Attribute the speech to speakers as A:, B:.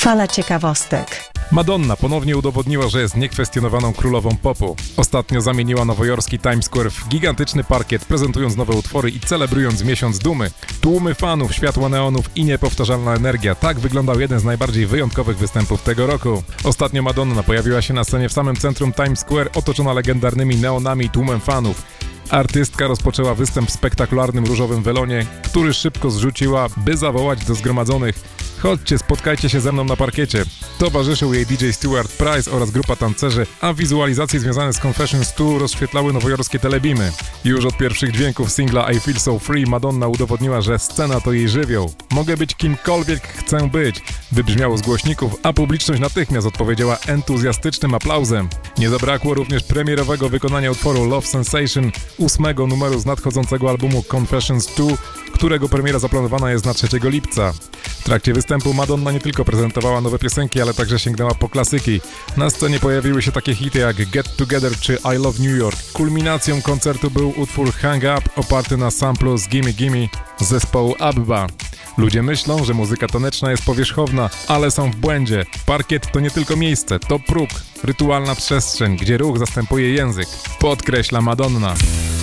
A: Fala ciekawostek.
B: Madonna ponownie udowodniła, że jest niekwestionowaną królową popu. Ostatnio zamieniła nowojorski Times Square w gigantyczny parkiet, prezentując nowe utwory i celebrując miesiąc dumy. Tłumy fanów, światła neonów i niepowtarzalna energia. Tak wyglądał jeden z najbardziej wyjątkowych występów tego roku. Ostatnio Madonna pojawiła się na scenie w samym centrum Times Square, otoczona legendarnymi neonami i tłumem fanów. Artystka rozpoczęła występ w spektakularnym różowym welonie, który szybko zrzuciła, by zawołać do zgromadzonych: chodźcie, spotkajcie się ze mną na parkiecie. Towarzyszył jej DJ Stuart Price oraz grupa tancerzy, a wizualizacje związane z Confessions 2 rozświetlały nowojorskie telebimy. Już od pierwszych dźwięków singla I Feel So Free Madonna udowodniła, że scena to jej żywioł. Mogę być kimkolwiek chcę być, wybrzmiało z głośników, a publiczność natychmiast odpowiedziała entuzjastycznym aplauzem. Nie zabrakło również premierowego wykonania utworu Love Sensation, 8. numeru z nadchodzącego albumu Confessions 2, którego premiera zaplanowana jest na 3 lipca. W trakcie występu Madonna nie tylko prezentowała nowe piosenki, ale także sięgnęła po klasyki. Na scenie pojawiły się takie hity jak Get Together czy I Love New York. Kulminacją koncertu był utwór Hang Up, oparty na samplu z Gimme Gimme zespołu ABBA. Ludzie myślą, że muzyka taneczna jest powierzchowna, ale są w błędzie. Parkiet to nie tylko miejsce, to próg, rytualna przestrzeń, gdzie ruch zastępuje język, podkreśla Madonna.